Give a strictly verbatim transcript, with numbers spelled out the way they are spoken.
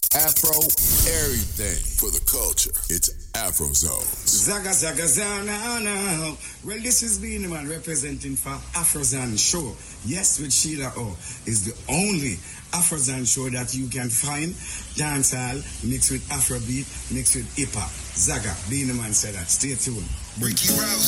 Afro, everything for the culture. It's Afro Zones. Zaga Zaga Zana. Well, this is Beenie Man representing for Afrozone Show. Yes, with Sheila O. is the only Afrozone show that you can find. Dancehall mixed with Afrobeat, mixed with hip hop. Zaga, Beenie Man said that. Stay tuned. Ricky Rouse.